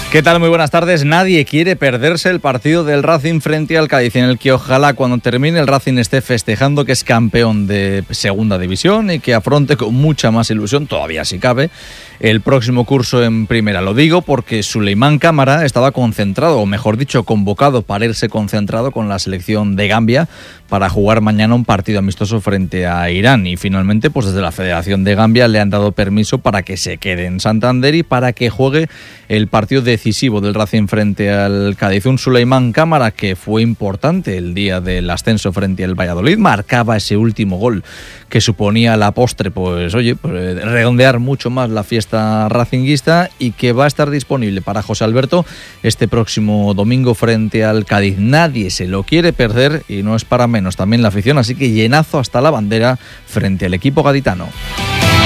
¿Qué tal? Muy buenas tardes. Nadie quiere perderse el partido del Racing frente al Cádiz, en el que ojalá cuando termine el Racing esté festejando que es campeón de segunda división y que afronte con mucha más ilusión, todavía si cabe, el próximo curso en primera. Lo digo porque Suleimán Cámara estaba concentrado, o mejor dicho, convocado para irse concentrado con la selección de Gambia para jugar mañana un partido amistoso frente a Irán, y finalmente pues desde la Federación de Gambia le han dado permiso para que se quede en Santander y para que juegue el partido decisivo del Racing frente al Cádiz. Un Suleimán Cámara que fue importante el día del ascenso frente al Valladolid, marcaba ese último gol que suponía la postre, pues redondear mucho más la fiesta racinguista, y que va a estar disponible para José Alberto este próximo domingo frente al Cádiz. Nadie se lo quiere perder y no es para menos también la afición, así que llenazo hasta la bandera frente al equipo gaditano.